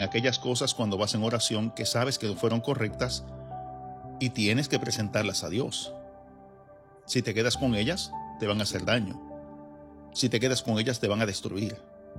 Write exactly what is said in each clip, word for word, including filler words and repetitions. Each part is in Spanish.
aquellas cosas cuando vas en oración que sabes que no fueron correctas y tienes que presentarlas a Dios. Si te quedas con ellas, te van a hacer daño. Si te quedas con ellas, te van a destruir.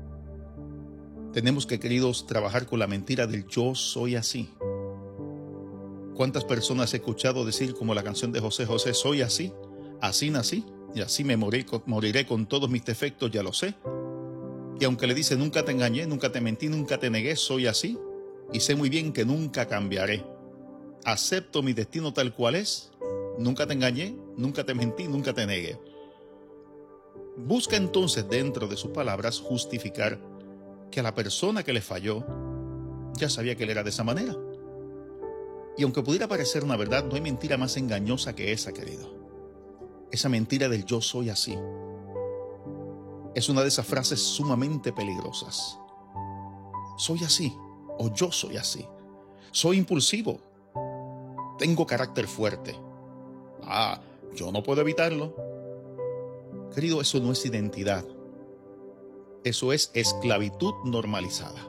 Tenemos que, queridos, trabajar con la mentira del yo soy así. ¿Cuántas personas he escuchado decir, como la canción de José José, soy así, así nací y así me moriré, moriré con todos mis defectos, ya lo sé? Y aunque le dice, nunca te engañé, nunca te mentí, nunca te negué, soy así y sé muy bien que nunca cambiaré. Acepto mi destino tal cual es, nunca te engañé, nunca te mentí, nunca te negué. Busca entonces dentro de sus palabras justificar que a la persona que le falló ya sabía que él era de esa manera. Y aunque pudiera parecer una verdad, no hay mentira más engañosa que esa, querido. Esa mentira del yo soy así. Es una de esas frases sumamente peligrosas. Soy así, o yo soy así. Soy impulsivo. Tengo carácter fuerte. Ah, yo no puedo evitarlo. Querido, eso no es identidad. Eso es esclavitud normalizada.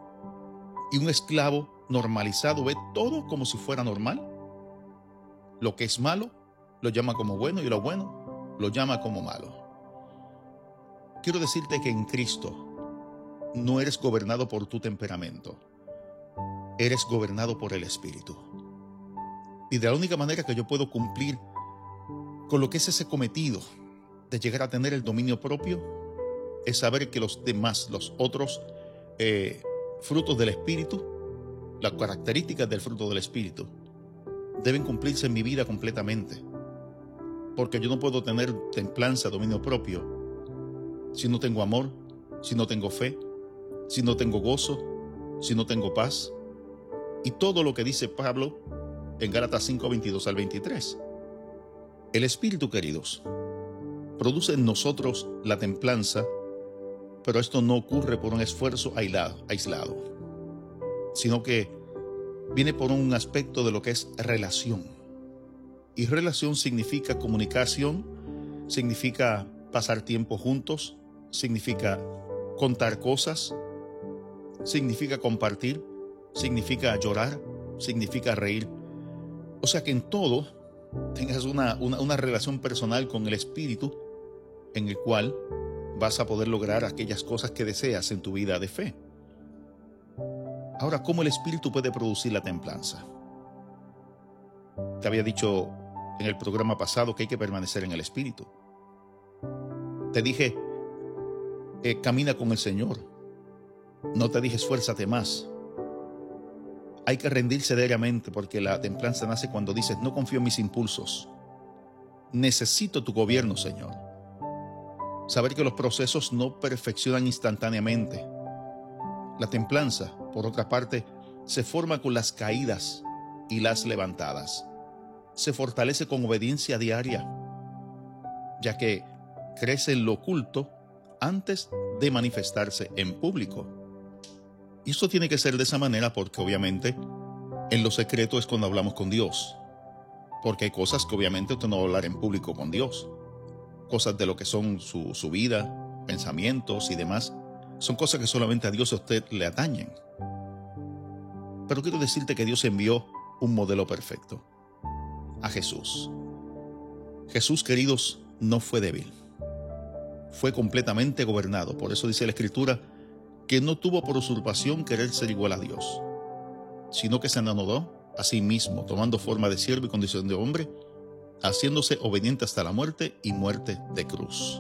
Y un esclavo normalizado ve todo como si fuera normal. Lo que es malo lo llama como bueno y lo bueno lo llama como malo. Quiero decirte que en Cristo no eres gobernado por tu temperamento. Eres gobernado por el Espíritu. Y de la única manera que yo puedo cumplir con lo que es ese cometido de llegar a tener el dominio propio es saber que los demás, los otros eh, frutos del Espíritu, las características del fruto del Espíritu, deben cumplirse en mi vida completamente. Porque yo no puedo tener templanza, dominio propio, si no tengo amor, si no tengo fe, si no tengo gozo, si no tengo paz. Y todo lo que dice Pablo en Gálatas cinco, veintidós al veintitrés. El Espíritu, queridos, produce en nosotros la templanza, pero esto no ocurre por un esfuerzo aislado, aislado, sino que viene por un aspecto de lo que es relación. Y relación significa comunicación, significa pasar tiempo juntos, significa contar cosas, significa compartir, significa llorar, significa reír. O sea que en todo tengas una, una, una relación personal con el Espíritu en el cual vas a poder lograr aquellas cosas que deseas en tu vida de fe. Ahora, ¿cómo el Espíritu puede producir la templanza? Te había dicho en el programa pasado que hay que permanecer en el Espíritu. Te dije, eh, camina con el Señor. No te dije, esfuérzate más. Hay que rendirse diariamente porque la templanza nace cuando dices, no confío en mis impulsos. Necesito tu gobierno, Señor. Saber que los procesos no perfeccionan instantáneamente. La templanza, por otra parte, se forma con las caídas y las levantadas. Se fortalece con obediencia diaria, ya que crece en lo oculto antes de manifestarse en público. Y esto tiene que ser de esa manera porque obviamente en lo secreto es cuando hablamos con Dios. Porque hay cosas que obviamente usted no va a hablar en público con Dios. Cosas de lo que son su, su vida, pensamientos y demás. Son cosas que solamente a Dios a usted le atañen. Pero quiero decirte que Dios envió un modelo perfecto. A Jesús. Jesús, queridos, no fue débil. Fue completamente gobernado. Por eso dice la Escritura que no tuvo por usurpación querer ser igual a Dios, sino que se anonadó a sí mismo, tomando forma de siervo y condición de hombre, haciéndose obediente hasta la muerte y muerte de cruz.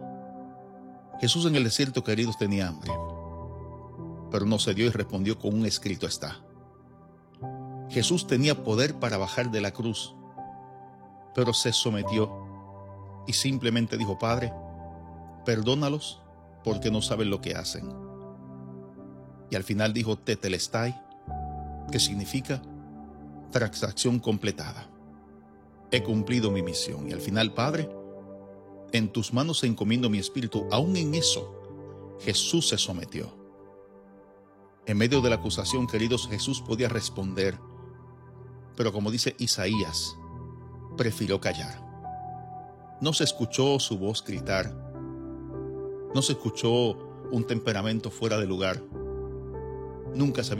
Jesús en el desierto, queridos, tenía hambre, pero no cedió y respondió con un escrito está. Jesús tenía poder para bajar de la cruz, pero se sometió y simplemente dijo, Padre, perdónalos porque no saben lo que hacen. Y al final dijo tetelestai, que significa transacción completada. He cumplido mi misión. Y al final, Padre, en tus manos encomiendo mi espíritu. Aún en eso, Jesús se sometió. En medio de la acusación, queridos, Jesús podía responder. Pero como dice Isaías, prefirió callar. No se escuchó su voz gritar. No se escuchó un temperamento fuera de lugar. Nunca se había